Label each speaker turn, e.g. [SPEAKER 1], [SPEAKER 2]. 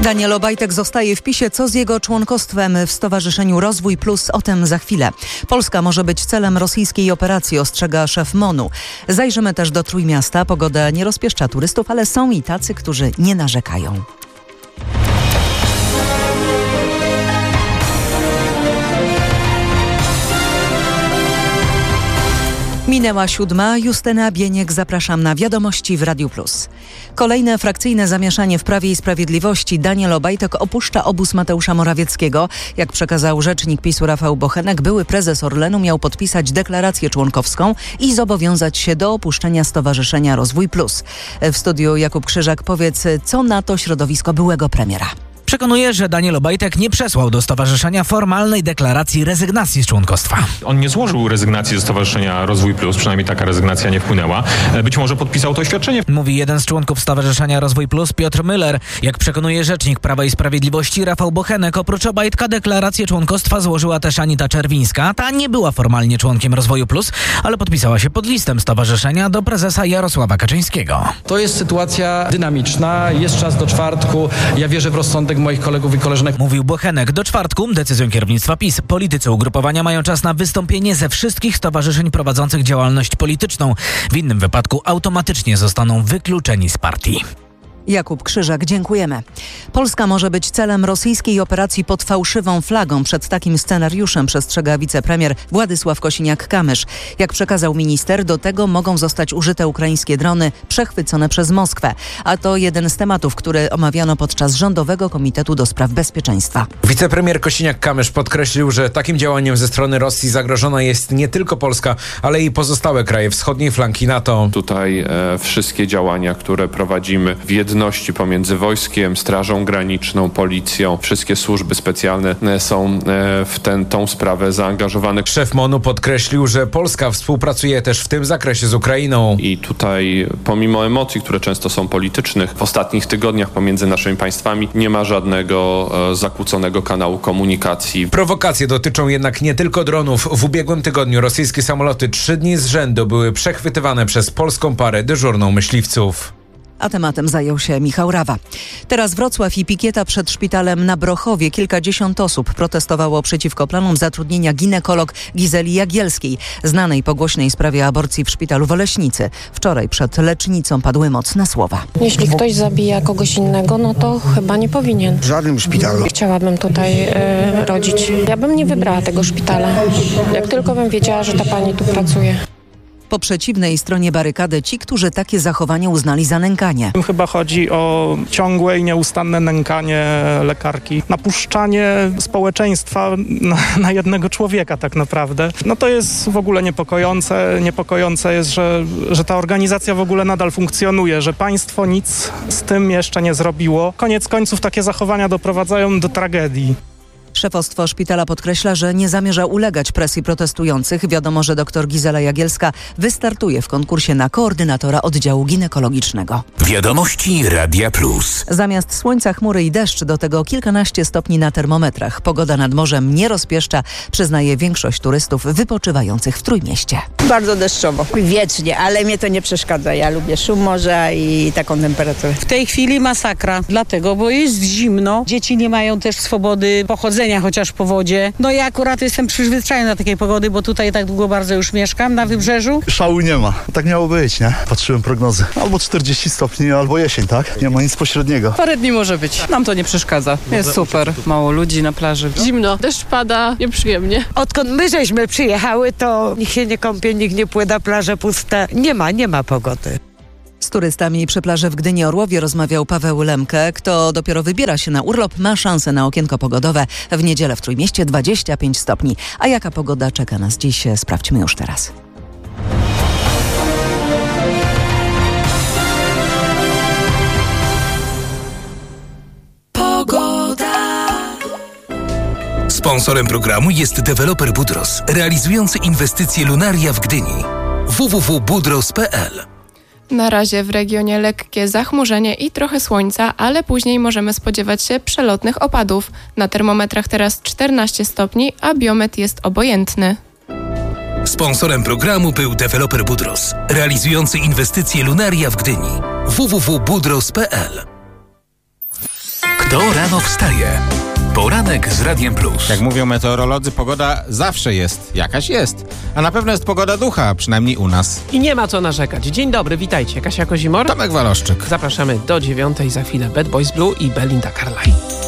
[SPEAKER 1] Daniel Obajtek zostaje w PiS-ie. Co z jego członkostwem w Stowarzyszeniu Rozwój Plus? O tym za chwilę. Polska może być celem rosyjskiej operacji, ostrzega szef MON-u. Zajrzymy też do Trójmiasta. Pogoda nie rozpieszcza turystów, ale są i tacy, którzy nie narzekają. Minęła 7. Justyna Bieniek, zapraszam na Wiadomości w Radiu Plus. Kolejne frakcyjne zamieszanie w Prawie i Sprawiedliwości. Daniel Obajtek opuszcza obóz Mateusza Morawieckiego. Jak przekazał rzecznik PiS-u Rafał Bochenek, były prezes Orlenu miał podpisać deklarację członkowską i zobowiązać się do opuszczenia Stowarzyszenia Rozwój Plus. W studiu Jakub Krzyżak, powiedz, co na to środowisko byłego premiera?
[SPEAKER 2] Przekonuje, że Daniel Obajtek nie przesłał do stowarzyszenia formalnej deklaracji rezygnacji z członkostwa.
[SPEAKER 3] On nie złożył rezygnacji ze Stowarzyszenia Rozwój Plus, przynajmniej taka rezygnacja nie wpłynęła. Być może podpisał to oświadczenie.
[SPEAKER 2] Mówi jeden z członków Stowarzyszenia Rozwój Plus, Piotr Müller. Jak przekonuje rzecznik Prawa i Sprawiedliwości Rafał Bochenek, oprócz Obajtka deklarację członkostwa złożyła też Anita Czerwińska. Ta nie była formalnie członkiem Rozwoju Plus, ale podpisała się pod listem stowarzyszenia do prezesa Jarosława Kaczyńskiego.
[SPEAKER 4] To jest sytuacja dynamiczna, jest czas do czwartku. Ja wierzę w rozsądek moich kolegów i koleżanek.
[SPEAKER 2] Mówił Bochenek. Do czwartku, decyzją kierownictwa PiS, politycy ugrupowania mają czas na wystąpienie ze wszystkich stowarzyszeń prowadzących działalność polityczną. W innym wypadku automatycznie zostaną wykluczeni z partii.
[SPEAKER 1] Jakub Krzyżak, dziękujemy. Polska może być celem rosyjskiej operacji pod fałszywą flagą. Przed takim scenariuszem przestrzega wicepremier Władysław Kosiniak-Kamysz. Jak przekazał minister, do tego mogą zostać użyte ukraińskie drony przechwycone przez Moskwę. A to jeden z tematów, który omawiano podczas Rządowego Komitetu do Spraw Bezpieczeństwa.
[SPEAKER 5] Wicepremier Kosiniak-Kamysz podkreślił, że takim działaniem ze strony Rosji zagrożona jest nie tylko Polska, ale i pozostałe kraje wschodniej flanki NATO.
[SPEAKER 6] Tutaj wszystkie działania, które prowadzimy w jedności pomiędzy wojskiem, Strażą Graniczną, Policją, wszystkie służby specjalne są w tą sprawę zaangażowane.
[SPEAKER 5] Szef MON-u podkreślił, że Polska współpracuje też w tym zakresie z Ukrainą.
[SPEAKER 6] I tutaj pomimo emocji, które często są politycznych, w ostatnich tygodniach pomiędzy naszymi państwami nie ma żadnego zakłóconego kanału komunikacji.
[SPEAKER 5] Prowokacje dotyczą jednak nie tylko dronów. W ubiegłym tygodniu rosyjskie samoloty 3 dni z rzędu były przechwytywane przez polską parę dyżurną myśliwców.
[SPEAKER 1] A tematem zajął się Michał Rawa. Teraz Wrocław i pikieta przed szpitalem na Brochowie. Kilkadziesiąt osób protestowało przeciwko planom zatrudnienia ginekolog Gizeli Jagielskiej, znanej po głośnej sprawie aborcji w szpitalu w Oleśnicy. Wczoraj przed lecznicą padły mocne słowa.
[SPEAKER 7] Jeśli ktoś zabija kogoś innego, no to chyba nie powinien.
[SPEAKER 8] W żadnym szpitalu.
[SPEAKER 7] Chciałabym tutaj rodzić. Ja bym nie wybrała tego szpitala, jak tylko bym wiedziała, że ta pani tu pracuje.
[SPEAKER 1] Po przeciwnej stronie barykady ci, którzy takie zachowanie uznali za nękanie.
[SPEAKER 9] Chyba chodzi o ciągłe i nieustanne nękanie lekarki. Napuszczanie społeczeństwa na jednego człowieka tak naprawdę. No to jest w ogóle niepokojące. Niepokojące jest, że ta organizacja w ogóle nadal funkcjonuje, że państwo nic z tym jeszcze nie zrobiło. Koniec końców takie zachowania doprowadzają do tragedii.
[SPEAKER 1] Szefostwo szpitala podkreśla, że nie zamierza ulegać presji protestujących. Wiadomo, że dr Gizela Jagielska wystartuje w konkursie na koordynatora oddziału ginekologicznego.
[SPEAKER 10] Wiadomości Radia Plus.
[SPEAKER 1] Zamiast słońca chmury i deszcz, do tego kilkanaście stopni na termometrach. Pogoda nad morzem nie rozpieszcza, przyznaje większość turystów wypoczywających w Trójmieście.
[SPEAKER 11] Bardzo deszczowo, wiecznie, ale mnie to nie przeszkadza. Ja lubię szum morza i taką temperaturę.
[SPEAKER 12] W tej chwili masakra, dlatego, bo jest zimno. Dzieci nie mają też swobody pochodzenia chociaż po wodzie. No ja akurat jestem przyzwyczajona do takiej pogody, bo tutaj tak długo bardzo już mieszkam na wybrzeżu.
[SPEAKER 13] Szału nie ma. Tak miało być, nie? Patrzyłem prognozy. Albo 40 stopni, albo jesień, tak? Nie ma nic pośredniego.
[SPEAKER 14] Parę dni może być. Nam to nie przeszkadza. Jest super. Mało ludzi na plaży.
[SPEAKER 15] Zimno, deszcz pada, nieprzyjemnie.
[SPEAKER 16] Odkąd my żeśmy przyjechały, to nikt się nie kąpie, nikt nie pływa, plaże puste. Nie ma pogody.
[SPEAKER 1] Z turystami przy plaży w Gdyni Orłowie rozmawiał Paweł Lemke. Kto dopiero wybiera się na urlop, ma szansę na okienko pogodowe. W niedzielę w Trójmieście 25 stopni. A jaka pogoda czeka nas dziś? Sprawdźmy już teraz.
[SPEAKER 10] Sponsorem programu jest deweloper Budros, realizujący inwestycje Lunaria w Gdyni. www.budros.pl.
[SPEAKER 17] Na razie w regionie lekkie zachmurzenie i trochę słońca, ale później możemy spodziewać się przelotnych opadów. Na termometrach teraz 14 stopni, a biometr jest obojętny.
[SPEAKER 10] Sponsorem programu był deweloper Budros, realizujący inwestycje Lunaria w Gdyni. www.budros.pl. Kto rano wstaje? Poranek z Radiem Plus.
[SPEAKER 8] Jak mówią meteorolodzy, pogoda zawsze jest. Jakaś jest. A na pewno jest pogoda ducha, przynajmniej u nas.
[SPEAKER 18] I nie ma co narzekać. Dzień dobry, witajcie. Kasia Kozimor.
[SPEAKER 8] Tomek Waloszczyk.
[SPEAKER 18] Zapraszamy do 9:00. Za chwilę Bad Boys Blue i Belinda Carlisle.